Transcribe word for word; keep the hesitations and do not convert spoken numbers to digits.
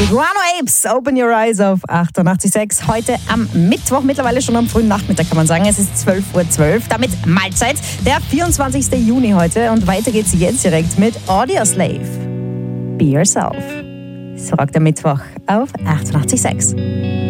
Die Guano Apes, Open Your Eyes auf achtundachtzig Komma sechs. Heute am Mittwoch, mittlerweile schon am frühen Nachmittag kann man sagen. Es ist zwölf Uhr zwölf, damit Mahlzeit. Der vierundzwanzigsten Juni heute. Und weiter geht's jetzt direkt mit Audioslave. Be Yourself. So rockt der Mittwoch auf achtundachtzig Komma sechs.